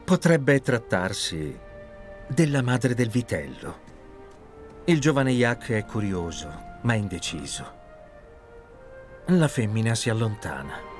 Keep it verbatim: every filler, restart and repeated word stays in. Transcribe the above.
Potrebbe trattarsi della madre del vitello. Il giovane Jack è curioso, ma indeciso. La femmina si allontana.